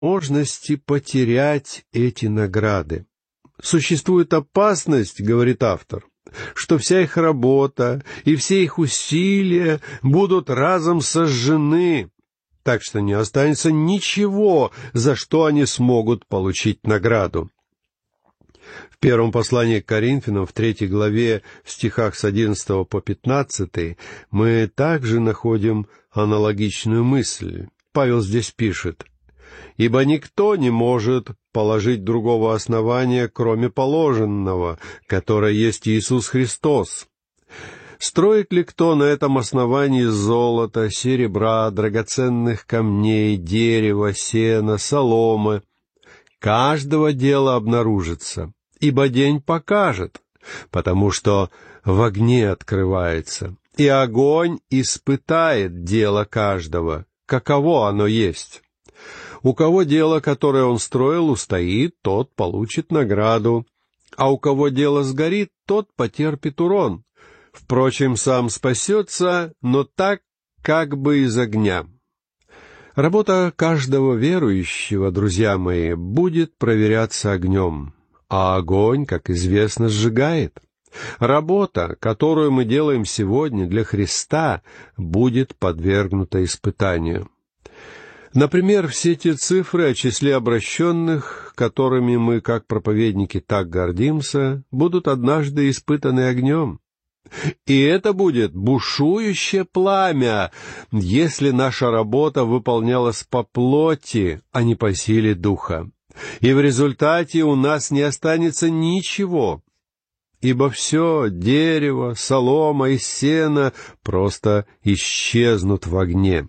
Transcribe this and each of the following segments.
возможности потерять эти награды. Существует опасность, говорит автор, что вся их работа и все их усилия будут разом сожжены, так что не останется ничего, за что они смогут получить награду. В первом послании к Коринфянам, в 3 главе, в стихах с 11 по 15, мы также находим аналогичную мысль. Павел здесь пишет: «Ибо никто не может положить другого основания, кроме положенного, которое есть Иисус Христос. Строит ли кто на этом основании золота, серебра, драгоценных камней, дерева, сена, соломы? Каждого дела обнаружится, ибо день покажет, потому что в огне открывается, и огонь испытает дело каждого, каково оно есть. У кого дело, которое он строил, устоит, тот получит награду, а у кого дело сгорит, тот потерпит урон. Впрочем, сам спасется, но так, как бы из огня». Работа каждого верующего, друзья мои, будет проверяться огнем, а огонь, как известно, сжигает. Работа, которую мы делаем сегодня для Христа, будет подвергнута испытанию. Например, все те цифры о числе обращенных, которыми мы, как проповедники, так гордимся, будут однажды испытаны огнем. И это будет бушующее пламя, если наша работа выполнялась по плоти, а не по силе духа. И в результате у нас не останется ничего, ибо все дерево, солома и сено просто исчезнут в огне.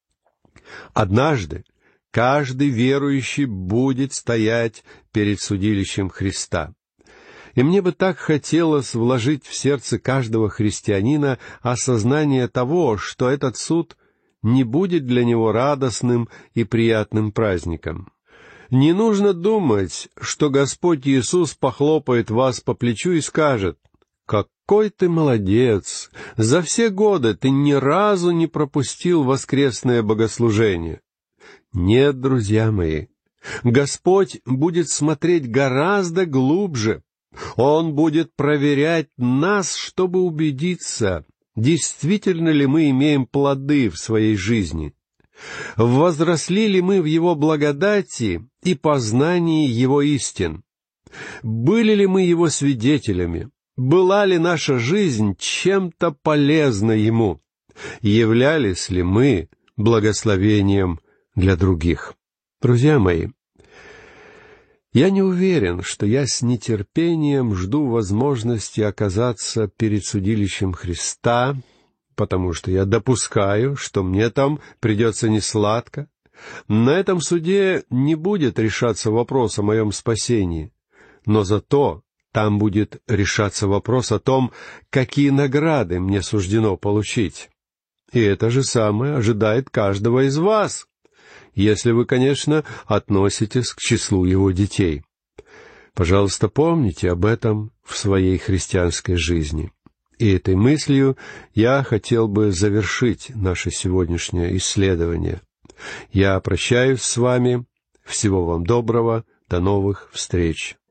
Однажды каждый верующий будет стоять перед судилищем Христа. И мне бы так хотелось вложить в сердце каждого христианина осознание того, что этот суд не будет для него радостным и приятным праздником. Не нужно думать, что Господь Иисус похлопает вас по плечу и скажет: «Какой ты молодец! За все годы ты ни разу не пропустил воскресное богослужение». Нет, друзья мои, Господь будет смотреть гораздо глубже. Он будет проверять нас, чтобы убедиться, действительно ли мы имеем плоды в своей жизни, возросли ли мы в Его благодати и познании Его истин, были ли мы Его свидетелями, была ли наша жизнь чем-то полезна Ему, являлись ли мы благословением для других. Друзья мои, я не уверен, что я с нетерпением жду возможности оказаться перед судилищем Христа, потому что я допускаю, что мне там придется несладко. На этом суде не будет решаться вопрос о моем спасении, но зато там будет решаться вопрос о том, какие награды мне суждено получить. И это же самое ожидает каждого из вас, если вы, конечно, относитесь к числу Его детей. Пожалуйста, помните об этом в своей христианской жизни. И этой мыслью я хотел бы завершить наше сегодняшнее исследование. Я прощаюсь с вами. Всего вам доброго. До новых встреч.